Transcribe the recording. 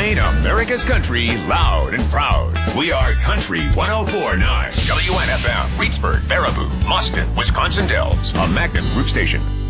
Playing America's country loud and proud. We are Country 104.9 WNFM, Reedsburg, Baraboo, Boston, Wisconsin Dells, a Magnum Group station.